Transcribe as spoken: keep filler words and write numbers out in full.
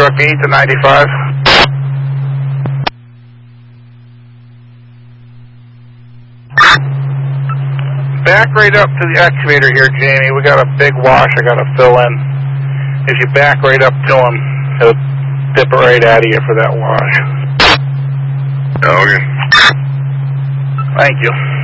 truck eight to ninety-five. Back right up to the excavator here, Jamie. We got a big wash I got to fill in. If you back right up to him, he'll dip it right out of you for that wash. Okay. Thank you.